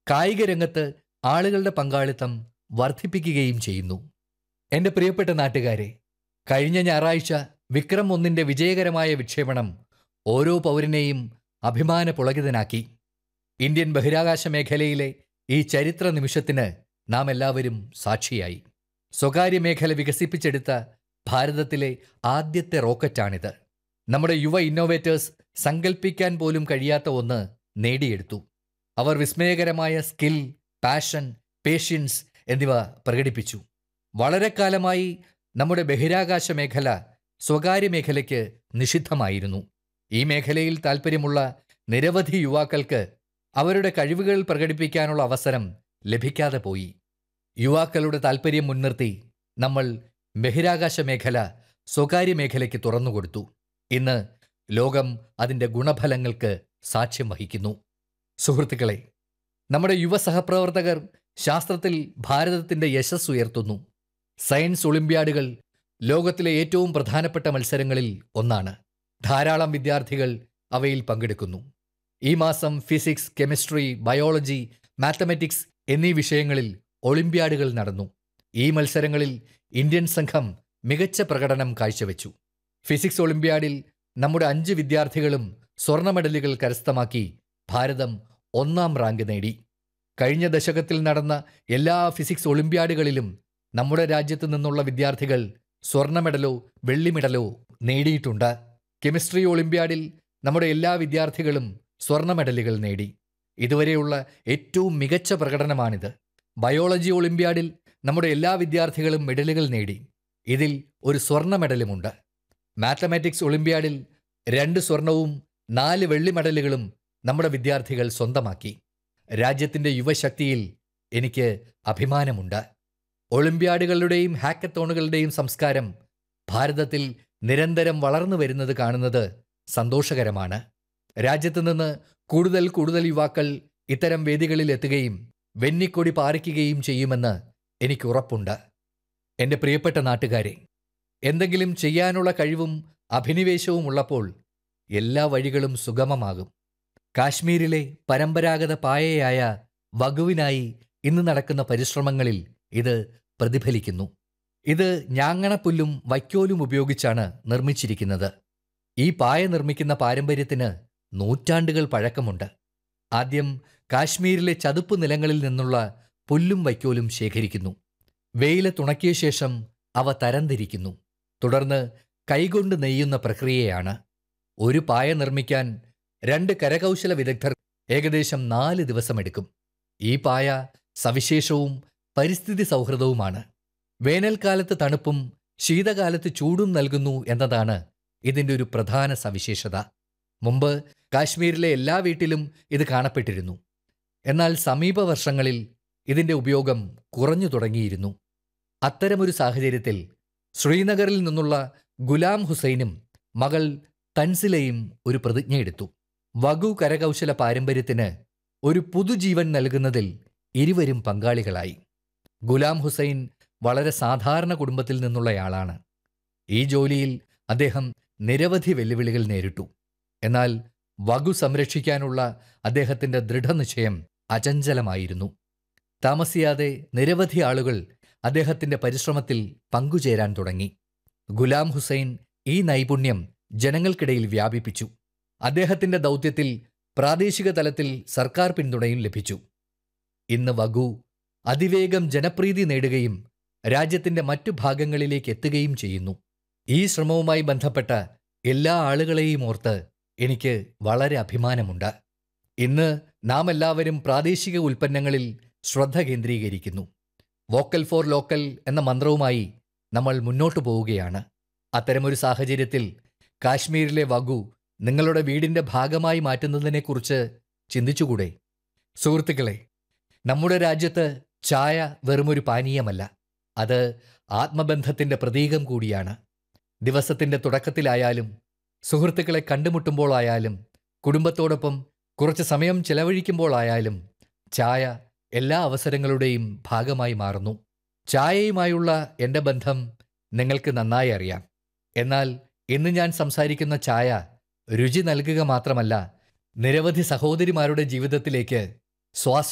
കായിക രംഗത്ത് ആളുകളുടെ പങ്കാളിത്തം വർദ്ധിപ്പിക്കുകയും ചെയ്യുന്നു. എൻ്റെ പ്രിയപ്പെട്ട നാട്ടുകാരെ, കഴിഞ്ഞ ഞായറാഴ്ച വിക്രം 1 വിജയകരമായ വിക്ഷേപണം ഓരോ പൗരനെയും അഭിമാന പുളകിതനാക്കി. ഇന്ത്യൻ ബഹിരാകാശ മേഖലയിലെ ഈ ചരിത്ര നിമിഷത്തിന് നാം എല്ലാവരും സാക്ഷിയായി. സ്വകാര്യ മേഖല വികസിപ്പിച്ചെടുത്ത ഭാരതത്തിലെ ആദ്യത്തെ റോക്കറ്റാണിത്. നമ്മുടെ യുവ ഇന്നോവേറ്റേഴ്സ് സങ്കല്പിക്കാൻ പോലും കഴിയാത്ത ഒന്ന് നേടിയെടുത്തു. അവർ വിസ്മയകരമായ സ്കിൽ, പാഷൻ, പേഷ്യൻസ് എന്നിവ പ്രകടിപ്പിച്ചു. വളരെ കാലമായി നമ്മുടെ ബഹിരാകാശ മേഖല സ്വകാര്യ മേഖലയ്ക്ക് നിഷിദ്ധമായിരുന്നു. ഈ മേഖലയിൽ താൽപ്പര്യമുള്ള നിരവധി യുവാക്കൾക്ക് അവരുടെ കഴിവുകൾ പ്രകടിപ്പിക്കാനുള്ള അവസരം ലഭിക്കാതെ പോയി. യുവാക്കളുടെ താൽപ്പര്യം മുൻനിർത്തി നമ്മൾ ബഹിരാകാശ മേഖല സ്വകാര്യ മേഖലയ്ക്ക് തുറന്നുകൊടുത്തു. ഇന്ന് ലോകം അതിൻ്റെ ഗുണഫലങ്ങൾക്ക് സാക്ഷ്യം വഹിക്കുന്നു. സുഹൃത്തുക്കളെ, നമ്മുടെ യുവ സഹപ്രവർത്തകർ ശാസ്ത്രത്തിൽ ഭാരതത്തിൻ്റെ യശസ് ഉയർത്തുന്നു. സയൻസ് ഒളിമ്പ്യാഡുകൾ ലോകത്തിലെ ഏറ്റവും പ്രധാനപ്പെട്ട മത്സരങ്ങളിൽ ഒന്നാണ്. ധാരാളം വിദ്യാർത്ഥികൾ അവയിൽ പങ്കെടുക്കുന്നു. ഈ മാസം ഫിസിക്സ്, കെമിസ്ട്രി, ബയോളജി, മാത്തമാറ്റിക്സ് എന്നീ വിഷയങ്ങളിൽ ഒളിമ്പ്യാഡുകൾ നടന്നു. ഈ മത്സരങ്ങളിൽ ഇന്ത്യൻ സംഘം മികച്ച പ്രകടനം കാഴ്ചവെച്ചു. ഫിസിക്സ് ഒളിമ്പ്യാഡിൽ നമ്മുടെ 5 വിദ്യാർത്ഥികളും സ്വർണ്ണ മെഡലുകൾ കരസ്ഥമാക്കി ഭാരതം 1-ാം റാങ്ക് നേടി. കഴിഞ്ഞ ദശകത്തിൽ നടന്ന എല്ലാ ഫിസിക്സ് ഒളിമ്പ്യാഡുകളിലും നമ്മുടെ രാജ്യത്തു നിന്നുള്ള വിദ്യാർത്ഥികൾ സ്വർണ്ണ മെഡലോ വെള്ളി മെഡലോ നേടിയിട്ടുണ്ട്. കെമിസ്ട്രി ഒളിമ്പ്യാഡിൽ നമ്മുടെ എല്ലാ വിദ്യാർത്ഥികളും സ്വർണ്ണ മെഡലുകൾ നേടി. ഇതുവരെയുള്ള ഏറ്റവും മികച്ച പ്രകടനമാണിത്. ബയോളജി ഒളിമ്പ്യാഡിൽ നമ്മുടെ എല്ലാ വിദ്യാർത്ഥികളും മെഡലുകൾ നേടി. ഇതിൽ ഒരു സ്വർണ്ണ മെഡലുമുണ്ട്. മാത്തമാറ്റിക്സ് ഒളിമ്പ്യാഡിൽ 2 സ്വർണവും 4 വെള്ളി മെഡലുകളും നമ്മുടെ വിദ്യാർത്ഥികൾ സ്വന്തമാക്കി. രാജ്യത്തിൻ്റെ യുവശക്തിയിൽ എനിക്ക് അഭിമാനമുണ്ട്. ഒളിമ്പ്യാഡുകളുടെയും ഹാക്കത്തോണുകളുടെയും സംസ്കാരം ഭാരതത്തിൽ നിരന്തരം വളർന്നു വരുന്നത് കാണുന്നത് സന്തോഷകരമാണ്. രാജ്യത്തു നിന്ന് കൂടുതൽ കൂടുതൽ യുവാക്കൾ ഇത്തരം വേദികളിൽ എത്തുകയും വെന്നിക്കൊടി പാറിക്കുകയും ചെയ്യുമെന്ന് എനിക്ക് ഉറപ്പുണ്ട്. എൻ്റെ പ്രിയപ്പെട്ട നാട്ടുകാരെ, എന്തെങ്കിലും ചെയ്യാനുള്ള കഴിവും അഭിനിവേശവും ഉള്ളപ്പോൾ എല്ലാ വഴികളും സുഗമമാകും. കാശ്മീരിലെ പരമ്പരാഗത പായയായ വഗുവിനായി ഇന്ന് നടക്കുന്ന പരിശ്രമങ്ങളിൽ ഇത് പ്രതിഫലിക്കുന്നു. ഇത് ഞാങ്ങണപ്പുല്ലും വൈക്കോലും ഉപയോഗിച്ചാണ് നിർമ്മിച്ചിരിക്കുന്നത്. ഈ പായ നിർമ്മിക്കുന്ന പാരമ്പര്യത്തിന് നൂറ്റാണ്ടുകൾ പഴക്കമുണ്ട്. ആദ്യം കാശ്മീരിലെ ചതുപ്പ് നിലങ്ങളിൽ നിന്നുള്ള പുല്ലും വൈക്കോലും ശേഖരിക്കുന്നു. വെയിലത്തുണക്കിയ ശേഷം അവ തരംതിരിക്കുന്നു. തുടർന്ന് കൈകൊണ്ട് നെയ്യുന്ന പ്രക്രിയയാണ്. ഒരു പായ നിർമ്മിക്കാൻ 2 കരകൗശല വിദഗ്ധർ ഏകദേശം 4 ദിവസമെടുക്കും. ഈ പായ സവിശേഷവും പരിസ്ഥിതി സൗഹൃദവുമാണ്. വേനൽക്കാലത്ത് തണുപ്പും ശീതകാലത്ത് ചൂടും നൽകുന്നു എന്നതാണ് ഇതിൻ്റെ ഒരു പ്രധാന സവിശേഷത. മുമ്പ് കാശ്മീരിലെ എല്ലാ വീട്ടിലും ഇത് കാണപ്പെട്ടിരുന്നു. എന്നാൽ സമീപ വർഷങ്ങളിൽ ഇതിൻ്റെ ഉപയോഗം കുറഞ്ഞു തുടങ്ങിയിരുന്നു. അത്തരമൊരു സാഹചര്യത്തിൽ ശ്രീനഗറിൽ നിന്നുള്ള ഗുലാം ഹുസൈനും മകൾ തൻസിലയും ഒരു പ്രതിജ്ഞയെടുത്തു. വഗു കരകൗശല പാരമ്പര്യത്തിന് ഒരു പുതുജീവൻ നൽകുന്നതിൽ ഇരുവരും പങ്കാളികളായി. ഗുലാം ഹുസൈൻ വളരെ സാധാരണ കുടുംബത്തിൽ നിന്നുള്ളയാളാണ്. ഈ ജോലിയിൽ അദ്ദേഹം നിരവധി വെല്ലുവിളികൾ നേരിട്ടു. എന്നാൽ വഗു സംരക്ഷിക്കാനുള്ള അദ്ദേഹത്തിൻ്റെ ദൃഢനിശ്ചയം അചഞ്ചലമായിരുന്നു. താമസിയാതെ നിരവധി ആളുകൾ അദ്ദേഹത്തിൻ്റെ പരിശ്രമത്തിൽ പങ്കുചേരാൻ തുടങ്ങി. ഗുലാം ഹുസൈൻ ഈ നൈപുണ്യം ജനങ്ങൾക്കിടയിൽ വ്യാപിപ്പിച്ചു. അദ്ദേഹത്തിൻ്റെ ദൗത്യത്തിൽ പ്രാദേശിക തലത്തിൽ സർക്കാർ പിന്തുണയും ലഭിച്ചു. ഇന്ന് വഗു അതിവേഗം ജനപ്രീതി നേടുകയും രാജ്യത്തിൻ്റെ മറ്റു ഭാഗങ്ങളിലേക്ക് എത്തുകയും ചെയ്യുന്നു. ഈ ശ്രമവുമായി ബന്ധപ്പെട്ട എല്ലാ ആളുകളെയും ഓർത്ത് എനിക്ക് വളരെ അഭിമാനമുണ്ട്. ഇന്ന് നാം എല്ലാവരും പ്രാദേശിക ഉൽപ്പന്നങ്ങളിൽ ശ്രദ്ധ കേന്ദ്രീകരിക്കുന്നു. വോക്കൽ ഫോർ ലോക്കൽ എന്ന മന്ത്രവുമായി നമ്മൾ മുന്നോട്ടു പോവുകയാണ്. അത്തരമൊരു സാഹചര്യത്തിൽ കാശ്മീരിലെ വഗു നിങ്ങളുടെ വീടിൻ്റെ ഭാഗമായി മാറ്റുന്നതിനെക്കുറിച്ച് ചിന്തിച്ചുകൂടെ? സുഹൃത്തുക്കളെ, നമ്മുടെ രാജ്യത്ത് ചായ വെറുമൊരു പാനീയമല്ല, അത് ആത്മബന്ധത്തിൻ്റെ പ്രതീകം കൂടിയാണ്. ദിവസത്തിൻ്റെ തുടക്കത്തിലായാലും സുഹൃത്തുക്കളെ കണ്ടുമുട്ടുമ്പോഴായാലും കുടുംബത്തോടൊപ്പം കുറച്ച് സമയം ചെലവഴിക്കുമ്പോഴായാലും ചായ എല്ലാ അവസരങ്ങളുടെയും ഭാഗമായി മാറുന്നു. ചായയുമായുള്ള എൻ്റെ ബന്ധം നിങ്ങൾക്ക് നന്നായി അറിയാം. എന്നാൽ ഇന്ന് ഞാൻ സംസാരിക്കുന്ന ചായ രുചി നൽകുക മാത്രമല്ല, നിരവധി സഹോദരിമാരുടെ ജീവിതത്തിലേക്ക്